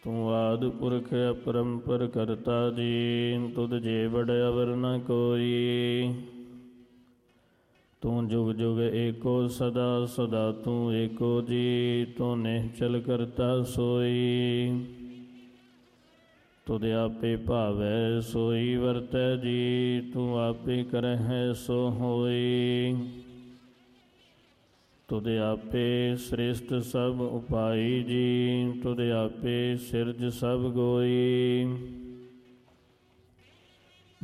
ਤੂੰ ਆਦਿ ਪੁਰਖ ਅਪਰੰਪਰ ਕਰਤਾ ਜੀ, ਤੁਧ ਜੇ ਵਡ ਅਵਰ ਨ ਕੋਈ। ਤੂੰ ਜੁਗ ਜੁਗ ਏਕੋ ਸਦਾ ਸਦਾ ਤੂੰ ਏਕੋ ਜੀ, ਤੂੰ ਨਿਹਚਲ ਕਰਤਾ ਸੋਈ। ਤੁਧ ਆਪੇ ਭਾਵੈ ਸੋਈ ਵਰਤੈ ਜੀ, ਤੂੰ ਆਪੇ ਕਰਹਿ ਸੋ ਹੋਈ। ਤੁਧ ਆਪੇ ਸ੍ਰਿਸ਼ਟ ਸਭ ਉਪਾਈ ਜੀ, ਤੁਧ ਆਪੇ ਸਿਰਜ ਸਭ ਗੋਈ।